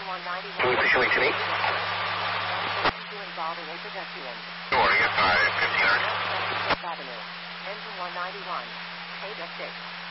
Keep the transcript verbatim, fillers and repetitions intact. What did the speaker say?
Can you push away to me? Involving a pedestrian. Good morning, it's five fifteen. Avenue. Engine one ninety-one. eight oh six.